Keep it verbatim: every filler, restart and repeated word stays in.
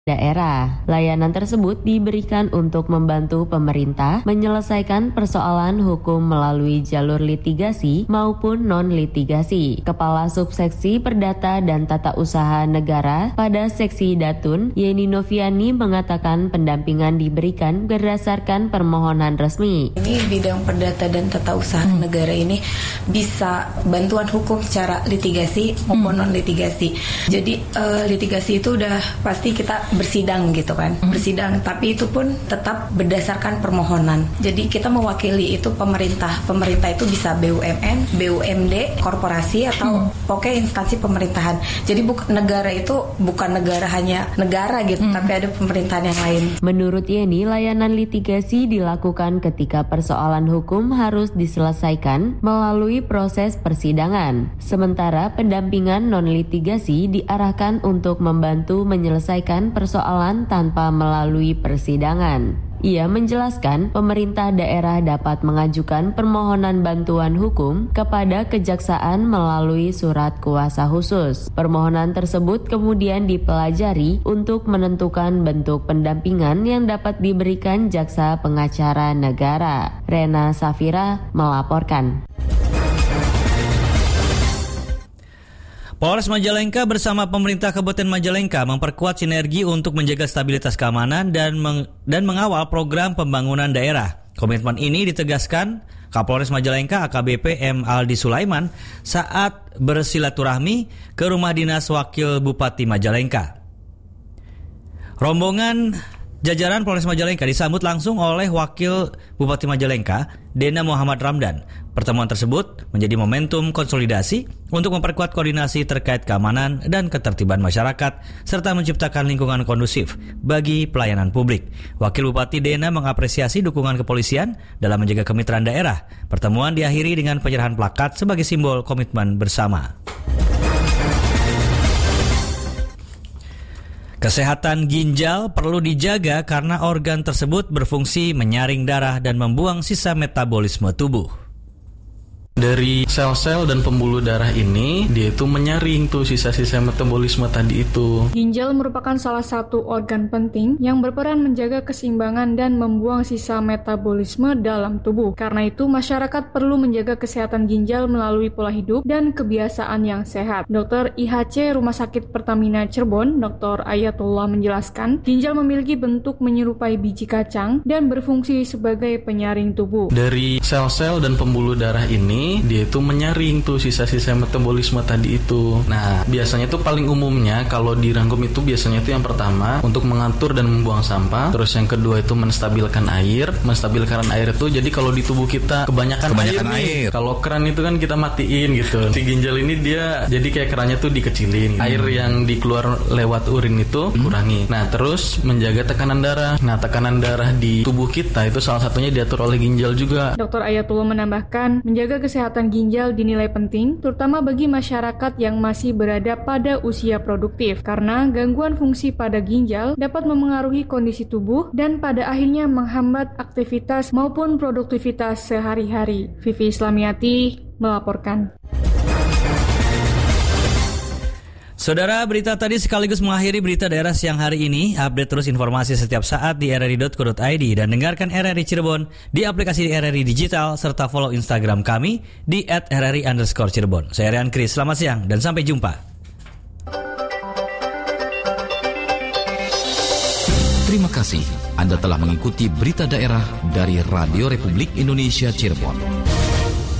daerah. Layanan tersebut diberikan untuk membantu pemerintah menyelesaikan persoalan hukum melalui jalur litigasi maupun non-litigasi. Kepala Subseksi Perdata dan Tata Usaha Negara pada Seksi Datun, Yeni Noviani, mengatakan pendampingan diberikan berdasarkan permohonan resmi. Ini bidang perdata dan tata usaha hmm. negara ini bisa bantuan hukum secara litigasi maupun hmm. non-litigasi. Jadi uh, litigasi itu udah pasti kita bersidang gitu kan, hmm. bersidang, tapi itu pun tetap berdasarkan permohonan. Jadi kita mewakili itu pemerintah. Pemerintah itu bisa B U M N, B U M D, korporasi atau hmm. pokoknya instansi pemerintahan. Jadi bukan negara itu bukan negara hanya negara gitu, hmm. tapi ada pemerintahan yang lain. Menurut Yeni, layanan litigasi dilakukan ketika persoalan hukum harus diselesaikan melalui proses persidangan. Sementara pendampingan non-litigasi diarahkan untuk membantu menyelesaikan persoalan tanpa melalui persidangan. Ia menjelaskan pemerintah daerah dapat mengajukan permohonan bantuan hukum kepada kejaksaan melalui surat kuasa khusus. Permohonan tersebut kemudian dipelajari untuk menentukan bentuk pendampingan yang dapat diberikan jaksa pengacara negara. Rena Safira melaporkan. Polres Majalengka bersama pemerintah Kabupaten Majalengka memperkuat sinergi untuk menjaga stabilitas keamanan dan meng- dan mengawal program pembangunan daerah. Komitmen ini ditegaskan Kapolres Majalengka A K B P M Aldi Sulaiman saat bersilaturahmi ke rumah dinas Wakil Bupati Majalengka. Rombongan jajaran Polres Majalengka disambut langsung oleh Wakil Bupati Majalengka, Dena Muhammad Ramdan. Pertemuan tersebut menjadi momentum konsolidasi untuk memperkuat koordinasi terkait keamanan dan ketertiban masyarakat serta menciptakan lingkungan kondusif bagi pelayanan publik. Wakil Bupati Dena mengapresiasi dukungan kepolisian dalam menjaga kemitraan daerah. Pertemuan diakhiri dengan penyerahan plakat sebagai simbol komitmen bersama. Kesehatan ginjal perlu dijaga karena organ tersebut berfungsi menyaring darah dan membuang sisa metabolisme tubuh. Dari sel-sel dan pembuluh darah ini, dia itu menyaring tuh sisa-sisa metabolisme tadi itu. Ginjal merupakan salah satu organ penting yang berperan menjaga keseimbangan dan membuang sisa metabolisme dalam tubuh. Karena itu, masyarakat perlu menjaga kesehatan ginjal melalui pola hidup dan kebiasaan yang sehat. Dokter I H C Rumah Sakit Pertamina Cirebon, Doktor Ayatullah menjelaskan, ginjal memiliki bentuk menyerupai biji kacang dan berfungsi sebagai penyaring tubuh. Dari sel-sel dan pembuluh darah ini, dia itu menyaring tuh sisa-sisa metabolisme tadi itu. Nah, biasanya tuh paling umumnya kalau dirangkum itu biasanya itu yang pertama untuk mengatur dan membuang sampah. Terus yang kedua itu menstabilkan air. Menstabilkan air itu jadi kalau di tubuh kita kebanyakan, kebanyakan air, air. Kalau keran itu kan kita matiin gitu. Si ginjal ini dia jadi kayak kerannya tuh dikecilin. Hmm. Air yang dikeluar lewat urin itu dikurangi. Hmm. Nah, terus menjaga tekanan darah. Nah, tekanan darah di tubuh kita itu salah satunya diatur oleh ginjal juga. Doktor Ayatullah menambahkan, menjaga kesehatan ginjal dinilai penting, terutama bagi masyarakat yang masih berada pada usia produktif, karena gangguan fungsi pada ginjal dapat memengaruhi kondisi tubuh dan pada akhirnya menghambat aktivitas maupun produktivitas sehari-hari. Vivi Islamiati melaporkan. Saudara, berita tadi sekaligus mengakhiri berita daerah siang hari ini. Update terus informasi setiap saat di r r i dot co dot i d dan dengarkan R R I Cirebon di aplikasi R R I Digital serta follow Instagram kami di at r r i underscore Cirebon. Saya Rian Kris, selamat siang dan sampai jumpa. Terima kasih Anda telah mengikuti berita daerah dari Radio Republik Indonesia Cirebon.